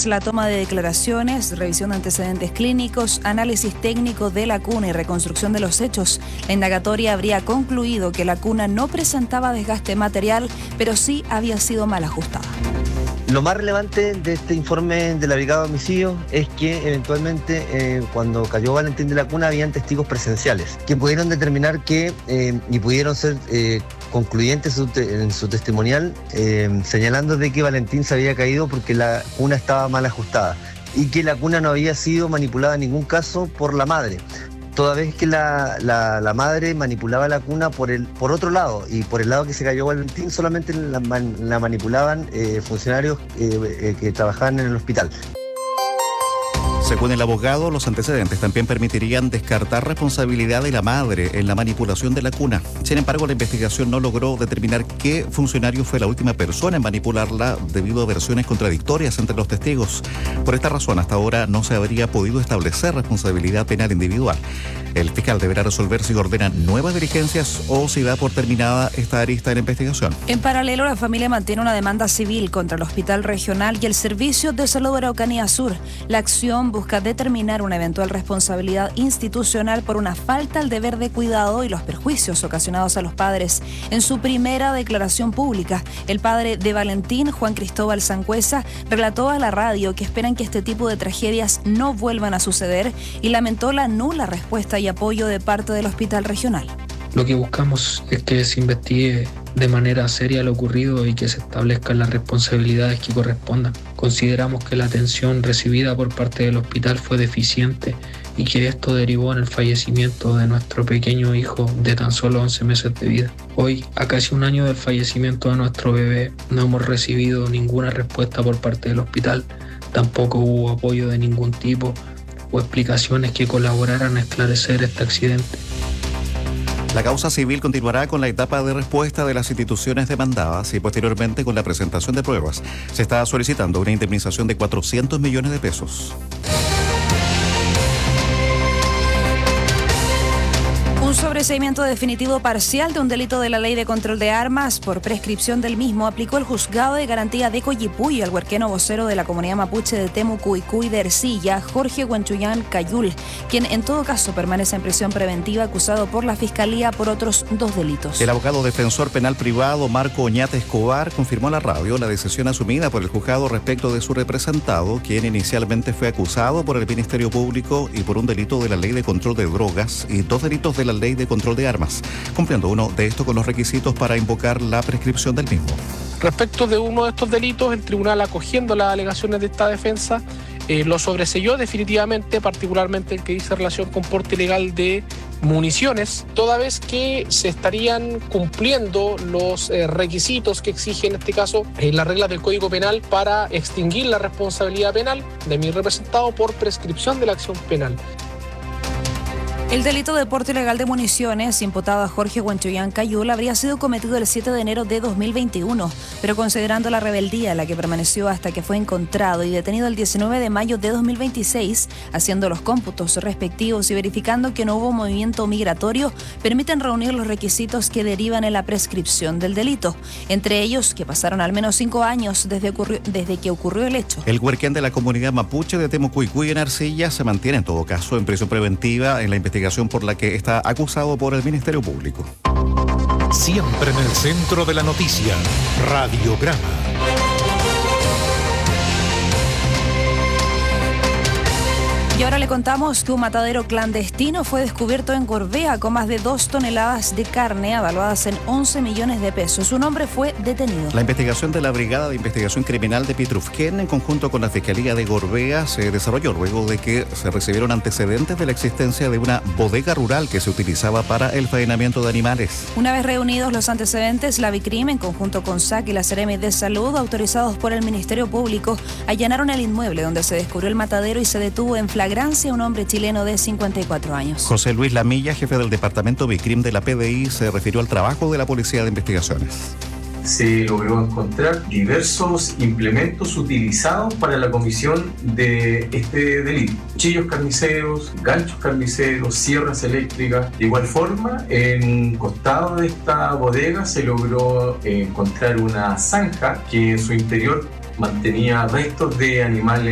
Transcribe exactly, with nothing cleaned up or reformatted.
Tras la toma de declaraciones, revisión de antecedentes clínicos, análisis técnico de la cuna y reconstrucción de los hechos, la indagatoria habría concluido que la cuna no presentaba desgaste material, pero sí había sido mal ajustada. Lo más relevante de este informe de la Brigada de Homicidios es que eventualmente eh, cuando cayó Valentín de la Cuna habían testigos presenciales que pudieron determinar que eh, y pudieron ser eh, concluyentes en su, te, en su testimonial eh, señalando de que Valentín se había caído porque la cuna estaba mal ajustada y que la cuna no había sido manipulada en ningún caso por la madre. Toda vez que la, la, la madre manipulaba la cuna por el por otro lado, y por el lado que se cayó Valentín solamente la, la manipulaban eh, funcionarios eh, eh, que trabajaban en el hospital. Según el abogado, los antecedentes también permitirían descartar responsabilidad de la madre en la manipulación de la cuna. Sin embargo, la investigación no logró determinar qué funcionario fue la última persona en manipularla debido a versiones contradictorias entre los testigos. Por esta razón, hasta ahora no se habría podido establecer responsabilidad penal individual. El fiscal deberá resolver si ordena nuevas diligencias o si da por terminada esta arista de la investigación. En paralelo, la familia mantiene una demanda civil contra el Hospital Regional y el Servicio de Salud de Araucanía Sur. La acción busca determinar una eventual responsabilidad institucional por una falta al deber de cuidado y los perjuicios ocasionados a los padres. En su primera declaración pública, el padre de Valentín, Juan Cristóbal Sangüesa, relató a la radio que esperan que este tipo de tragedias no vuelvan a suceder y lamentó la nula respuesta y apoyo de parte del Hospital Regional. Lo que buscamos es que se investigue de manera seria lo ocurrido y que se establezcan las responsabilidades que correspondan. Consideramos que la atención recibida por parte del hospital fue deficiente y que esto derivó en el fallecimiento de nuestro pequeño hijo de tan solo once meses de vida. Hoy, a casi un año del fallecimiento de nuestro bebé, no hemos recibido ninguna respuesta por parte del hospital. Tampoco hubo apoyo de ningún tipo o explicaciones que colaboraran a esclarecer este accidente. La causa civil continuará con la etapa de respuesta de las instituciones demandadas y posteriormente con la presentación de pruebas. Se está solicitando una indemnización de cuatrocientos millones de pesos. Un sobreseimiento definitivo parcial de un delito de la Ley de Control de Armas por prescripción del mismo aplicó el Juzgado de Garantía de Coyipulli al huerqueno vocero de la comunidad mapuche de Temucuicui de Ercilla, Jorge Huanchuyán Cayul, quien en todo caso permanece en prisión preventiva acusado por la Fiscalía por otros dos delitos. El abogado defensor penal privado Marco Oñate Escobar confirmó a la radio la decisión asumida por el juzgado respecto de su representado, quien inicialmente fue acusado por el Ministerio Público y por un delito de la Ley de Control de Drogas y dos delitos de la Ley de Control de Armas, cumpliendo uno de estos con los requisitos para invocar la prescripción del mismo. Respecto de uno de estos delitos, el tribunal, acogiendo las alegaciones de esta defensa, eh, lo sobreseyó definitivamente, particularmente el que dice relación con porte ilegal de municiones, toda vez que se estarían cumpliendo los eh, requisitos que exige en este caso eh, las reglas del Código Penal para extinguir la responsabilidad penal de mi representado por prescripción de la acción penal. El delito de porte ilegal de municiones imputado a Jorge Huanchuyán Cayul habría sido cometido el siete de enero de dos mil veintiuno, pero considerando la rebeldía en la que permaneció hasta que fue encontrado y detenido el diecinueve de mayo de dos mil veintiséis, haciendo los cómputos respectivos y verificando que no hubo movimiento migratorio, permiten reunir los requisitos que derivan en la prescripción del delito, entre ellos que pasaron al menos cinco años desde, ocurrió, desde que ocurrió el hecho. El huerquén de la comunidad mapuche de Temucuicui en Ercilla se mantiene en todo caso en prisión preventiva en la investigación por la que está acusado por el Ministerio Público. Siempre en el centro de la noticia, Radiograma. Y ahora le contamos que un matadero clandestino fue descubierto en Gorbea con más de dos toneladas de carne avaluadas en once millones de pesos. Un hombre fue detenido. La investigación de la Brigada de Investigación Criminal de Pitrufquén, en conjunto con la Fiscalía de Gorbea, se desarrolló luego de que se recibieron antecedentes de la existencia de una bodega rural que se utilizaba para el faenamiento de animales. Una vez reunidos los antecedentes, la Vicrim, en conjunto con S A C y la Seremi de Salud, autorizados por el Ministerio Público, allanaron el inmueble donde se descubrió el matadero y se detuvo en flagrancia un hombre chileno de cincuenta y cuatro años. José Luis Lamilla, jefe del Departamento Vicrim de la P D I, se refirió al trabajo de la Policía de Investigaciones. Se logró encontrar diversos implementos utilizados para la comisión de este delito. Cuchillos carniceros, ganchos carniceros, sierras eléctricas. De igual forma, en un costado de esta bodega se logró encontrar una zanja que en su interior mantenía restos de animales